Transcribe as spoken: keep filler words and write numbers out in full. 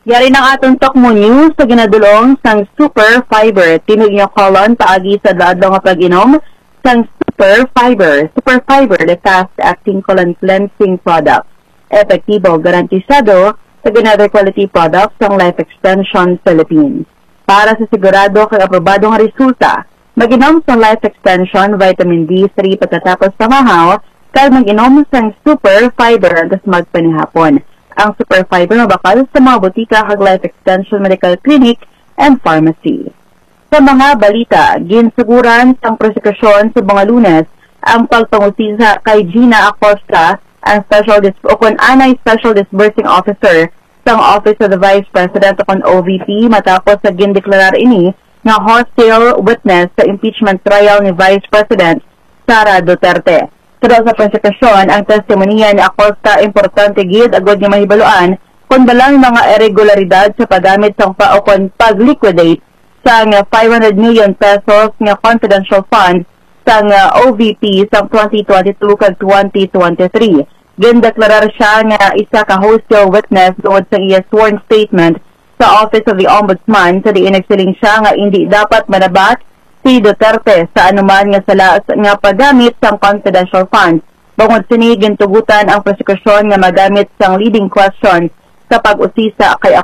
Yari ng atong Tokmo News sa ginadulong sang Super Fiber. Tinog niyo kolon paagi sa daadlaw nga pag-inom sang Super Fiber. Super Fiber, the fast-acting colon cleansing product. Epektibo, garantisado sa another quality products ng Life Extension Philippines. Para sa sigurado kay aprobado nga resulta, mag-inom sa Life Extension Vitamin D three pagkatapos sa mahaw, kaya mag-inom sang Super Fiber at magpanihapon. Ang Super Fiber mabakal sa mga butika kag Life Extension Medical Clinic and Pharmacy. Sa mga balita, ginsuguran sang prosekusyon sa mga Lunes ang pagpangusisa kay Gina Acosta, ang special dis o kun anay special disbursing officer sang Office of the Vice President o kun O V P matapos sa gindeklarar ini nga hostile witness sa impeachment trial ni Vice President Sara Duterte. Pero sa prosekusyon, ang testimonya ni Acosta importante gid agad nga mahibaluan kung balang mga irregularidad sa paggamit sang pa o kung pag-liquidate sang five hundred million pesos nga confidential fund sang O V P sang twenty twenty-two kag twenty twenty-three. Gindeklarar siya nga isa ka hostile witness tungod sa iya sworn statement sa Office of the Ombudsman sa diin nagsiling siya nga hindi dapat manabat si Duterte sa anuman nga sala nga paggamit sang confidential funds. Bangod sini gintugutan ang prosekusyon nga magamit sang leading question sa pag-usisa kay